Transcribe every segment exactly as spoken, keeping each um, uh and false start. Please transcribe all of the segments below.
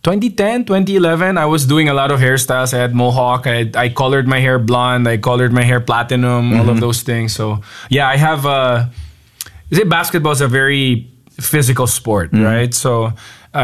twenty ten, twenty eleven, I was doing a lot of hairstyles. I had mohawk. I, I colored my hair blonde. I colored my hair platinum. Mm-hmm. All of those things. So yeah, I have. Uh, say basketball is a very physical sport, mm-hmm. right? So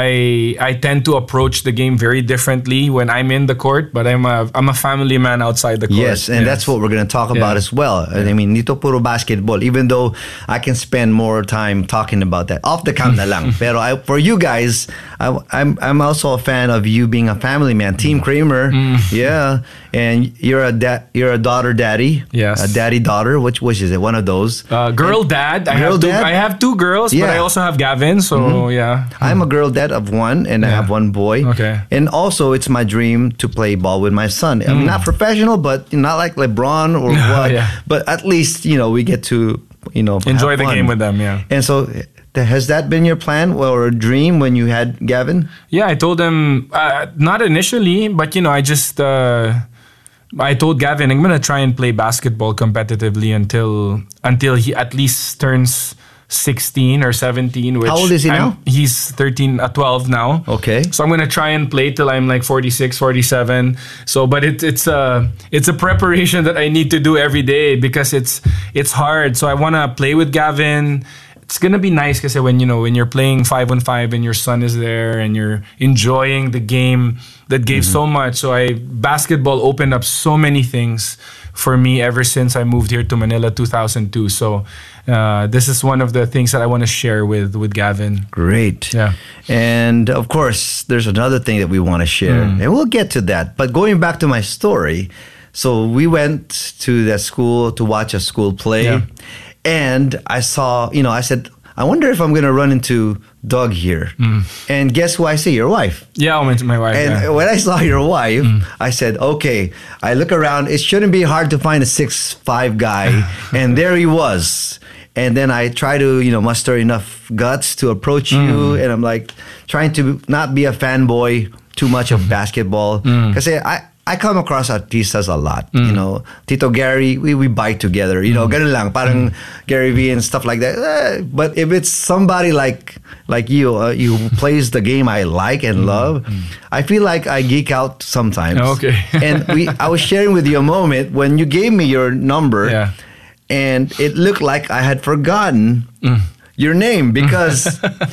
I I tend to approach the game very differently when I'm in the court, but I'm a I'm a family man outside the court. Yes, and yes. that's what we're going to talk about yeah. as well. Yeah. I mean, dito puro basketball, even though I can spend more time talking about that. Off the cam na lang. Pero I, for you guys, I, I'm I'm also a fan of you being a family man. Team Kramer, mm. yeah. And you're a da- you're a daughter daddy. Yes. A daddy daughter. Which which is it? One of those. Uh, girl and, dad. I girl have two, dad? I have two girls, yeah. but I also have Gavin. So mm-hmm. yeah. I'm a girl dad of one, and yeah. I have one boy. Okay. And also, it's my dream to play ball with my son. I mean, mm. not professional, but not like LeBron or what. yeah. But at least you know we get to you know enjoy the game with them. Yeah. And so. Has that been your plan or a dream when you had Gavin? Yeah, I told him, uh, not initially, but you know, I just, uh, I told Gavin, I'm going to try and play basketball competitively until until he at least turns sixteen or seventeen. Which How old is he I'm, now? He's thirteen, uh, twelve now. Okay. So I'm going to try and play till I'm like forty-six, forty-seven. So, but it, it's a, it's a preparation that I need to do every day because it's, it's hard. So I want to play with Gavin. It's gonna be nice because when you know when you're playing five on five and your son is there and you're enjoying the game that gave mm-hmm. so much. So I basketball opened up so many things for me ever since I moved here to Manila two thousand two. So uh, this is one of the things that I want to share with with Gavin. Great. Yeah. And of course, there's another thing that we want to share, mm. and we'll get to that. But going back to my story, so we went to that school to watch a school play. Yeah. And I saw, you know, I said, I wonder if I'm going to run into Doug here. Mm. And guess who I see? Your wife. Yeah, I went to my wife. And yeah. when I saw your wife, mm. I said, okay. I look around. It shouldn't be hard to find a six five guy. And there he was. And then I try to, you know, muster enough guts to approach mm. you. And I'm like trying to not be a fanboy too much of basketball. Because mm. I... I come across artistas a lot, mm. you know. Tito Gary, we, we bike together, you know, mm. ganun lang, parang mm. Gary Vee and stuff like that. Eh, but if it's somebody like like you, uh, you who plays the game I like and mm. love, mm. I feel like I geek out sometimes. Okay. And we, I was sharing with you a moment when you gave me your number, yeah. and it looked like I had forgotten mm. your name because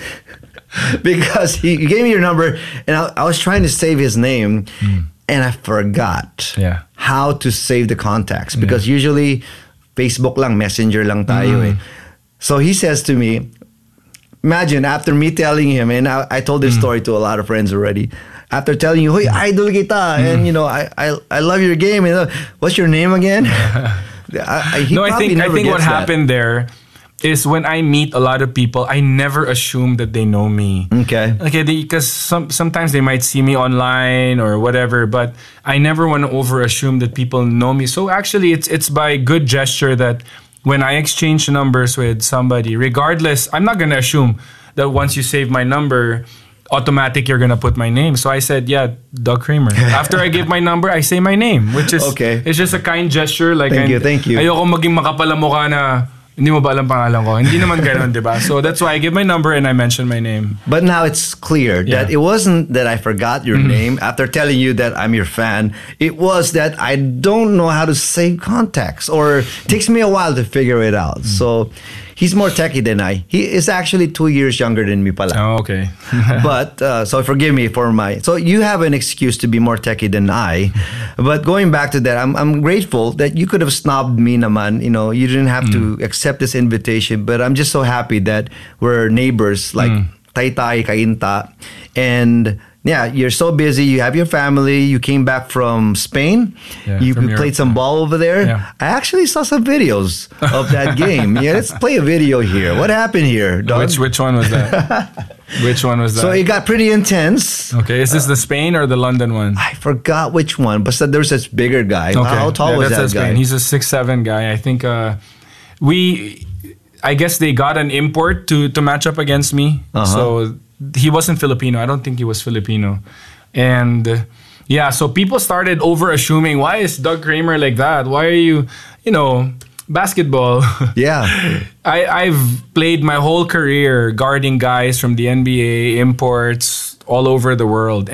because he, he gave me your number, and I, I was trying to save his name. Mm. And I forgot yeah. how to save the contacts because yeah. usually Facebook lang, Messenger lang tayo mm. eh. So he says to me, imagine after me telling him, and I, I told this mm. story to a lot of friends already. After telling you, "Hoy, idol kita," mm. and you know, I, I I love your game. And uh, what's your name again? I, I, no, I think I think what that. happened there is when I meet a lot of people, I never assume that they know me. Okay. Okay, because some sometimes they might see me online or whatever, but I never want to over assume that people know me. So actually, it's it's by good gesture that when I exchange numbers with somebody, regardless, I'm not gonna assume that once you save my number, automatic you're gonna put my name. So I said, yeah, Doug Kramer. After I give my number, I say my name, which is okay. It's just a kind gesture. Like thank I, you, thank you. Ayoko maging makapal ang mukha na hindi mo ba alam pangalan ko? Hindi naman gano'n, di ba? So that's why I give my number and I mention my name. But now it's clear yeah. that it wasn't that I forgot your mm-hmm. name after telling you that I'm your fan. It was that I don't know how to save contacts, or it takes me a while to figure it out. Mm-hmm. So he's more techie than I. He is actually two years younger than me pala. Oh, okay. But, uh, so forgive me for my... So you have an excuse to be more techie than I. But going back to that, I'm I'm grateful that you could have snobbed me naman. You know, you didn't have mm. to accept this invitation. But I'm just so happy that we're neighbors like mm. Taytay, Cainta. And... yeah, you're so busy. You have your family. You came back from Spain. Yeah, you from played Europe. some ball over there. Yeah. I actually saw some videos of that game. Yeah, let's play a video here. What happened here, Doug? Which which one was that? Which one was that? So it got pretty intense. Okay, is this the Spain or the London one? I forgot which one, but there's this bigger guy. Okay. How tall yeah, was that's that guy? Spain. He's a six seven guy. I think uh, we, I guess they got an import to to match up against me. Uh-huh. So he wasn't Filipino. I don't think he was Filipino. And uh, yeah, so people started over assuming, why is Doug Kramer like that? Why are you, you know, basketball? Yeah. I, I've played my whole career guarding guys from the N B A, imports all over the world.